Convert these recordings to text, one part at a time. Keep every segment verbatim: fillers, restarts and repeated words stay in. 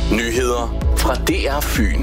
Nyheder fra D R Fyn.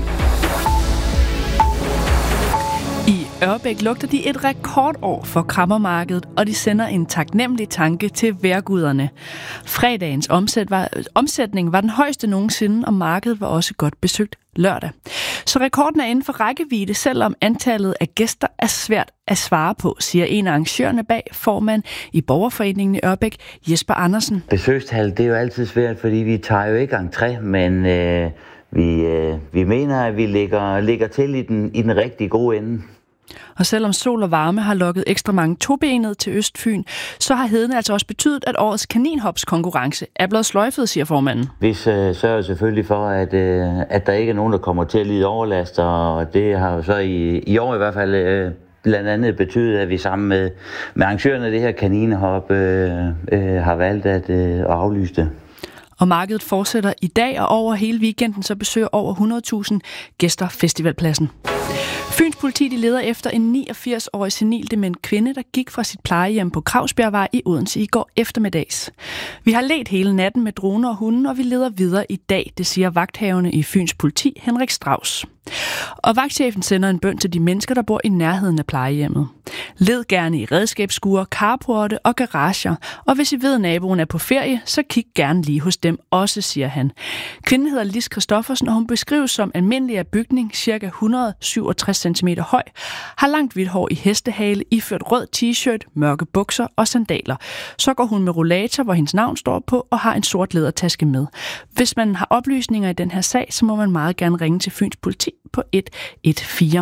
I Ørbæk lugter de et rekordår for kræmmermarkedet, og de sender en taknemmelig tanke til vejrguderne. Fredagens omsæt var, omsætning var den højeste nogensinde, og markedet var også godt besøgt lørdag. Så rekorden er inden for rækkevidde, selvom antallet af gæster er svært at svare på, siger en af arrangørerne bag, formand i Borgerforeningen i Ørbæk, Jesper Andersen. Besøgstal, det er jo altid svært, fordi vi tager jo ikke entré, men øh, vi, øh, vi mener, at vi ligger, ligger til i den, i den rigtig gode ende. Og selvom sol og varme har lokket ekstra mange tobenede til Østfyn, så har heden altså også betydet, at årets kaninhopskonkurrence er blevet sløjfet, siger formanden. Vi sørger selvfølgelig for, at, at der ikke er nogen, der kommer til at lide overlast, og det har jo så i, i år i hvert fald blandt andet betydet, at vi sammen med, med arrangørerne af det her kaninhop øh, øh, har valgt at, øh, at aflyse det. Og markedet fortsætter i dag, og over hele weekenden så besøger over hundrede tusind gæster festivalpladsen. Fyns politi de leder efter en niogfirs-årig senildement kvinde, der gik fra sit plejehjem på Kragsbjergvej i Odense i går eftermiddags. Vi har ledt hele natten med droner og hunde, og vi leder videre i dag, det siger vagthavende i Fyns politi, Henrik Strauss. Og vagtchefen sender en bøn til de mennesker, der bor i nærheden af plejehjemmet. Led gerne i redskabsskure, carporte og garager, og hvis I ved, at naboen er på ferie, så kig gerne lige hos dem også, siger han. Kvinden hedder Lis Christoffersen, og hun beskrives som almindelig af bygning, ca. et hundrede og syvogtres centimeter høj, har langt hvidt hår i hestehale, iført rød t-shirt, mørke bukser og sandaler. Så går hun med rollator, hvor hendes navn står på, og har en sort lædertaske med. Hvis man har oplysninger i den her sag, så må man meget gerne ringe til Fyns politi på et et fire.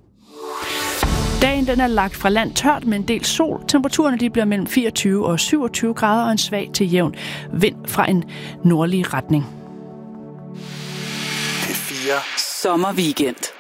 Dagen den er lagt fra land tørt med en del sol. Temperaturerne de bliver mellem fireogtyve og syvogtyve grader og en svag til jævn vind fra en nordlig retning. P fire Sommerweekend.